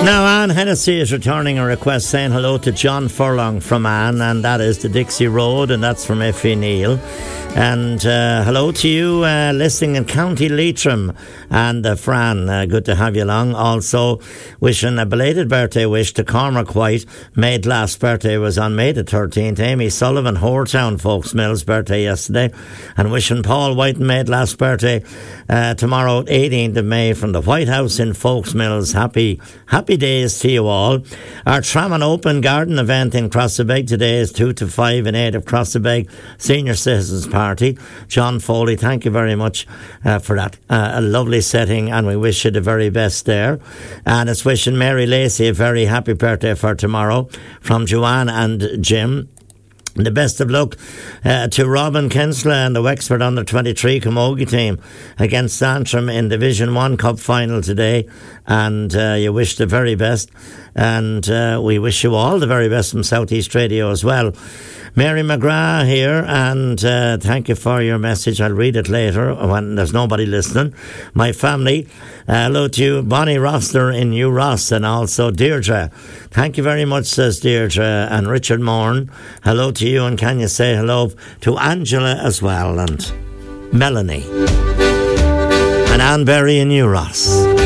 Now, Anne Hennessy is returning a request saying hello to John Furlong from Anne, and that is the Dixie Road, and that's from Effie Neal. And hello to you listening in County Leitrim and Fran, good to have you along. Also wishing a belated birthday wish to Cormac White. Maid's last birthday was on May the 13th. Amy Sullivan, Horetown Folks Mills, birthday yesterday. And wishing Paul White and Maid last birthday tomorrow 18th of May from the White House in Folks Mills. Happy days to you all. Our Traman Open Garden event in Crossabeg today is 2 to 5 in aid of Crossabeg Senior Citizens Party. John Foley, thank you very much for that. A lovely setting, and we wish you the very best there. And it's wishing Mary Lacey a very happy birthday for tomorrow from Joanne and Jim. The best of luck to Robin Kinsler and the Wexford Under 23 Camogie team against Antrim in Division 1 Cup final today. And you wish the very best. And we wish you all the very best from South East Radio as well. Mary McGrath here, and thank you for your message. I'll read it later when there's nobody listening. My family, hello to you, Bonnie Roster in New Ross, and also Deirdre. Thank you very much, says Deirdre. And Richard Morn, hello to you, and can you say hello to Angela as well, and Melanie, and Anne Berry in New Ross.